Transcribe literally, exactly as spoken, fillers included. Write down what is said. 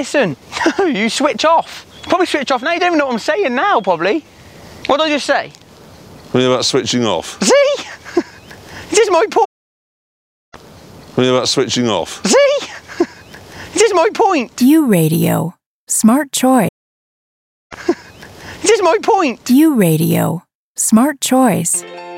listen. You switch off. You probably switch off now. You don't even know what I'm saying now, probably. What did I just say? What are you about switching off? See? This is my point. What are you about switching off? See? This is my point. U Radio. Smart choice. This is my point. U Radio. Smart choice.